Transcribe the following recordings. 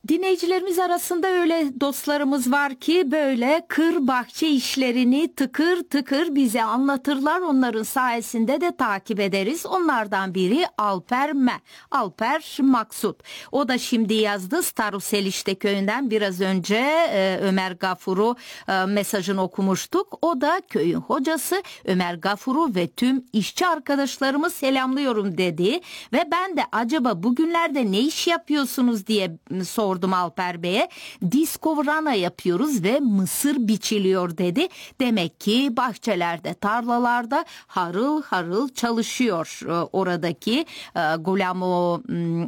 Dinleyicilerimiz arasında öyle dostlarımız var ki böyle kır bahçe işlerini tıkır tıkır bize anlatırlar. Onların sayesinde de takip ederiz. Onlardan biri Alper Maksut. O da şimdi yazdı Staroselişte köyünden biraz önce Ömer Gafur'u mesajını okumuştuk. O da köyün hocası Ömer Gafur'u ve tüm işçi arkadaşlarımı selamlıyorum dedi. Ve ben de acaba bugünlerde ne iş yapıyorsunuz diye sordum Alper Bey'e. Diskovrana yapıyoruz ve mısır biçiliyor dedi. Demek ki bahçelerde, tarlalarda harıl harıl çalışıyor oradaki Gulamo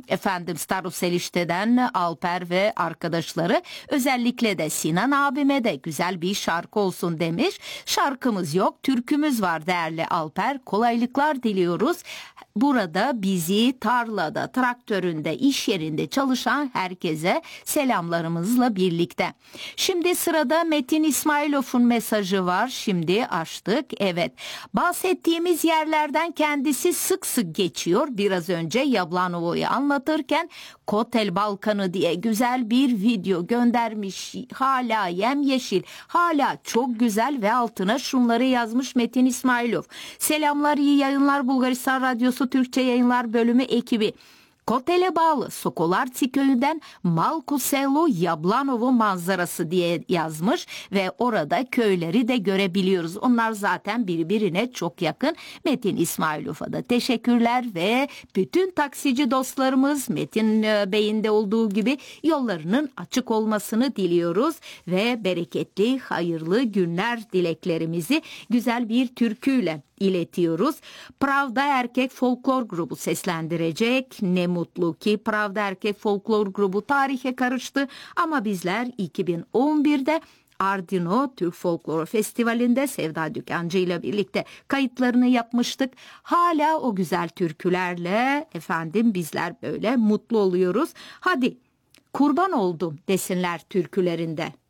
Staroselişte'den Alper ve arkadaşları. Özellikle de Sinan abime de güzel bir şarkı olsun demiş. Şarkımız yok, türkümüz var değerli Alper. Kolaylıklar diliyoruz. Burada bizi tarlada, traktöründe, iş yerinde çalışan herkese selamlarımızla birlikte. Şimdi sırada Metin İsmailov'un mesajı var. Şimdi açtık. Evet. Bahsettiğimiz yerlerden kendisi sık sık geçiyor. Biraz önce Yablanovo'yu anlatırken Kotel Balkanı diye güzel bir video göndermiş. Hala yemyeşil, hala çok güzel ve altına şunları yazmış Metin İsmailov. Selamlar, iyi yayınlar Bulgaristan Radyosu Türkçe Yayınlar Bölümü ekibi. Kotel'e bağlı Sokolarci köyünden Malkuselu Yablanovo manzarası diye yazmış ve orada köyleri de görebiliyoruz. Onlar zaten birbirine çok yakın. Metin İsmailov'a da teşekkürler ve bütün taksici dostlarımız Metin Bey'in de olduğu gibi yollarının açık olmasını diliyoruz ve bereketli, hayırlı günler dileklerimizi güzel bir türküyle iletiyoruz. Pravda Erkek Folklor Grubu seslendirecek. Ne mutlu ki Pravda Erkek Folklor Grubu tarihe karıştı ama bizler 2011'de Ardino Türk Folkloru Festivali'nde Sevda Dükancı ile birlikte kayıtlarını yapmıştık. Hala o güzel türkülerle bizler böyle mutlu oluyoruz. Hadi kurban oldum desinler türkülerinde.